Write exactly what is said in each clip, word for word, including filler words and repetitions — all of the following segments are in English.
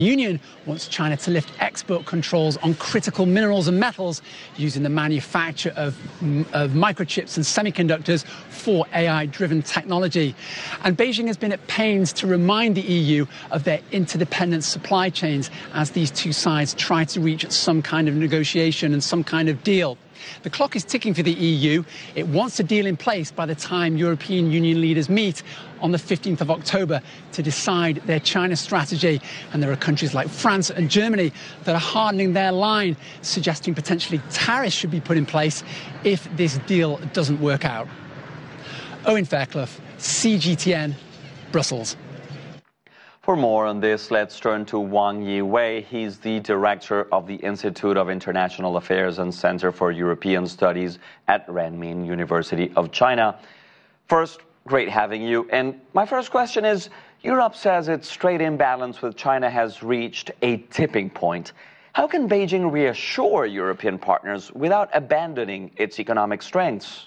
Union wants China to lift export controls on critical minerals and metals using the manufacture of, of microchips and semiconductors for A I-driven technology. And Beijing has been at pains to remind the E U of their interdependent supply chains as these two sides try to reach some kind of negotiation and some kind of deal. The clock is ticking for the E U. It wants a deal in place by the time European Union leaders meet on the fifteenth of October to decide their China strategy. And there are countries like France and Germany that are hardening their line, suggesting potentially tariffs should be put in place if this deal doesn't work out. Owen Fairclough, C G T N, Brussels. For more on this, let's turn to Wang Yiwei. He's the director of the Institute of International Affairs and Center for European Studies at Renmin University of China. First, great having you. And my first question is, Europe says its trade imbalance with China has reached a tipping point. How can Beijing reassure European partners without abandoning its economic strengths?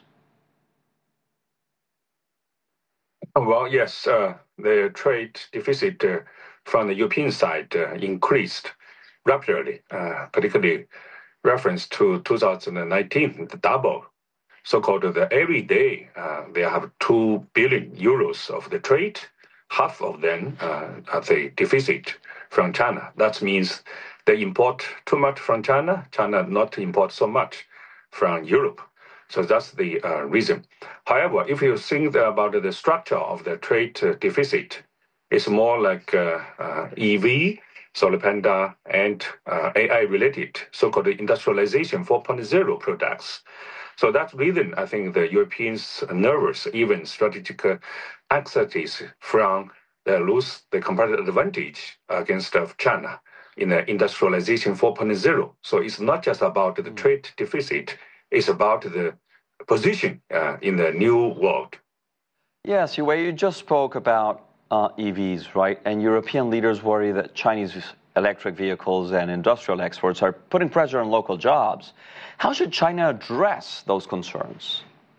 Well, yes, uh, the trade deficit uh, from the European side uh, increased rapidly, uh, particularly reference to two thousand nineteen, the double, so-called the every day uh, they have two billion euros of the trade, half of them uh, are the deficit from China. That means they import too much from China, China not import so much from Europe. So that's the uh, reason. However, if you think about the structure of the trade uh, deficit, it's more like uh, uh, E V, solar panel, and uh, A I-related, so-called industrialization four point oh products. So that's reason I think the Europeans are nervous, even strategic uh, anxieties from the lose the competitive advantage against of China in the industrialization four point oh. So it's not just about the trade deficit. It's about the position uh, in the new world. Yes, Yiwei, you just spoke about uh, E Vs, right? And European leaders worry that Chinese electric vehicles and industrial exports are putting pressure on local jobs. How should China address those concerns?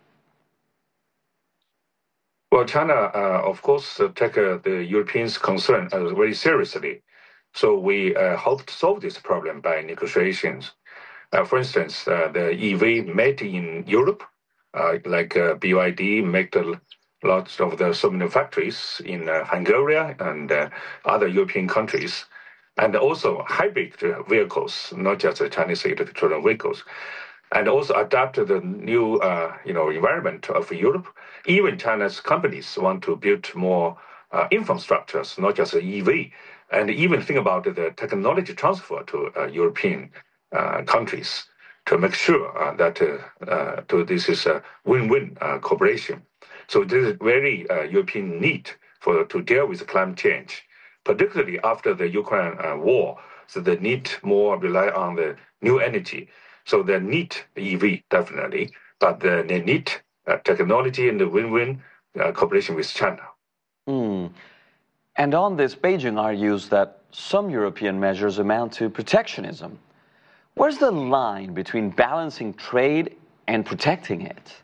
Well, China, uh, of course, uh, take uh, the Europeans' concern uh, very seriously. So we uh, hope to solve this problem by negotiations. Uh, for instance, uh, the E V made in Europe, uh, like uh, B Y D, make a lots of the so many factories in uh, Hungary and uh, other European countries, and also hybrid vehicles, not just the Chinese electric vehicles, and also adapt to the new, uh, you know, environment of Europe. Even China's companies want to build more uh, infrastructures, not just E V, and even think about the technology transfer to uh, European Uh, countries to make sure uh, that uh, uh, to this is a win-win uh, cooperation. So this is very uh, European need for to deal with climate change, particularly after the Ukraine uh, war. So they need more rely on the new energy. So they need E V definitely, but uh, they need uh, technology and the win-win uh, cooperation with China. Mm. And on this, Beijing argues that some European measures amount to protectionism. Where's the line between balancing trade and protecting it?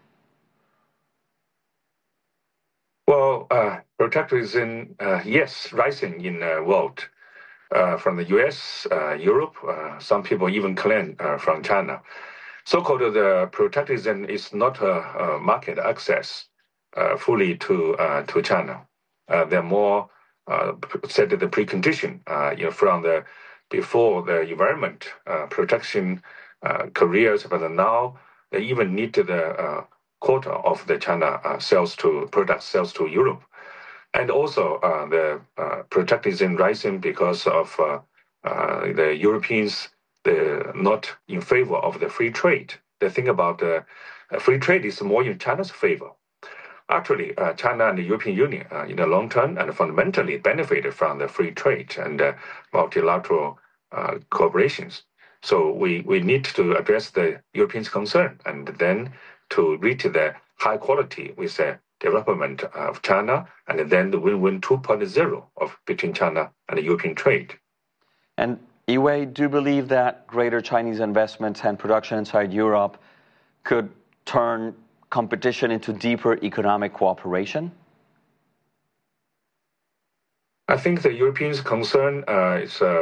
Well, uh, protectionism, uh, yes, rising in the world. Uh, from the U S, uh, Europe, uh, some people even claim uh, from China. So-called uh, the protectionism is not a, a market access uh, fully to uh, to China. Uh, they're more uh, set the precondition uh, you know, from the before the environment uh, protection uh, careers, but now they even need the uh, quota of the China uh, sales to product sales to Europe, and also uh, the uh, protectionism rising because of uh, uh, the Europeans they're not in favor of the free trade. They think about uh, free trade is more in China's favor. Actually, uh, China and the European Union uh, in the long term and fundamentally benefited from the free trade and uh, multilateral uh, cooperations. So we, we need to address the Europeans' concern and then to reach the high quality with the development of China and then the win-win two point oh of between China and the European trade. And Yiwei, do you believe that greater Chinese investment and production inside Europe could turn competition into deeper economic cooperation? I think the Europeans' concern uh, is uh,